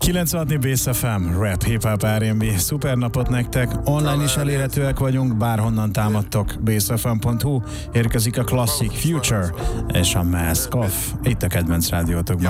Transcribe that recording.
96 Bass FM, rap, hip-hop, R&B, szuper napot nektek, online is elérhetőek vagyunk, bárhonnan támadtok, bassfm.hu, érkezik a Classic Future és a Mask Off, itt a kedvenc rádiótokban.